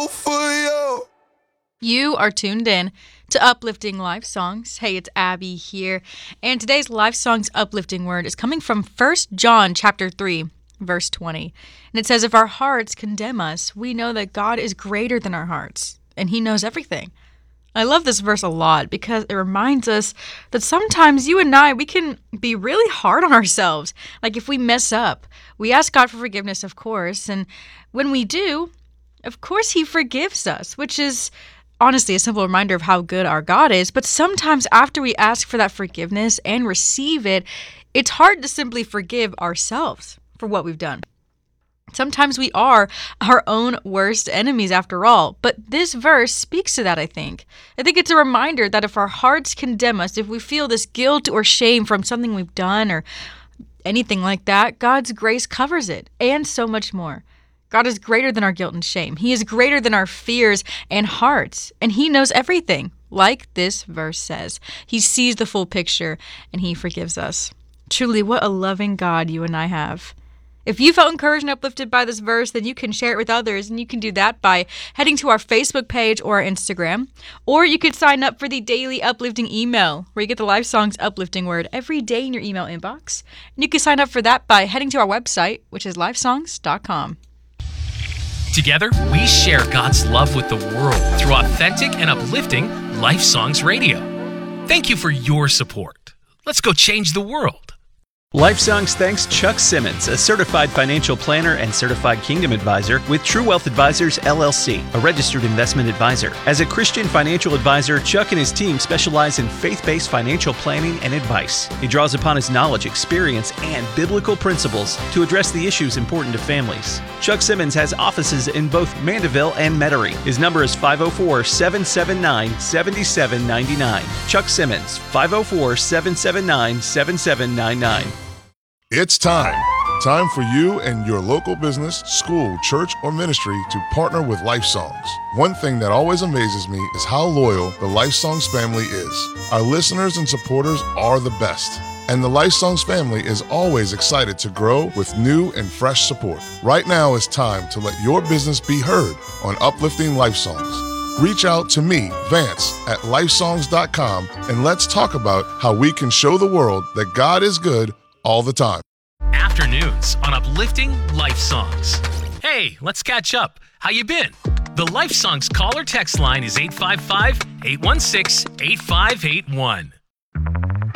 all for you. You are tuned in to Uplifting Life Songs. Hey, it's Abby here. And today's Life Songs uplifting word is coming from 1 John chapter 3, verse 20. And it says, if our hearts condemn us, we know that God is greater than our hearts, and He knows everything. I love this verse a lot because it reminds us that sometimes you and I, we can be really hard on ourselves. Like if we mess up, we ask God for forgiveness, of course. And when we do, of course, He forgives us, which is honestly a simple reminder of how good our God is. But sometimes after we ask for that forgiveness and receive it, it's hard to simply forgive ourselves for what we've done. Sometimes we are our own worst enemies after all, but this verse speaks to that, I think. I think it's a reminder that if our hearts condemn us, if we feel this guilt or shame from something we've done or anything like that, God's grace covers it and so much more. God is greater than our guilt and shame. He is greater than our fears and hearts, and He knows everything. Like this verse says, He sees the full picture and He forgives us. Truly, what a loving God you and I have. If you felt encouraged and uplifted by this verse, then you can share it with others, and you can do that by heading to our Facebook page or our Instagram, or you could sign up for the daily uplifting email, where you get the Life Songs uplifting word every day in your email inbox. And you can sign up for that by heading to our website, which is lifesongs.com. Together, we share God's love with the world through authentic and uplifting Life Songs Radio. Thank you for your support. Let's go change the world. Life Songs thanks Chuck Simmons, a certified financial planner and certified Kingdom advisor with True Wealth Advisors, LLC, a registered investment advisor. As a Christian financial advisor, Chuck and his team specialize in faith-based financial planning and advice. He draws upon his knowledge, experience, and biblical principles to address the issues important to families. Chuck Simmons has offices in both Mandeville and Metairie. His number is 504-779-7799. Chuck Simmons, 504-779-7799. It's time. Time for you and your local business, school, church, or ministry to partner with Life Songs. One thing that always amazes me is how loyal the Life Songs family is. Our listeners and supporters are the best. And the Life Songs family is always excited to grow with new and fresh support. Right now is time to let your business be heard on Uplifting Life Songs. Reach out to me, Vance, at lifesongs.com, and let's talk about how we can show the world that God is good all the time. Afternoons on Uplifting Life Songs. Hey, let's catch up. How you been? The Life Songs caller text line is 855-816-8581.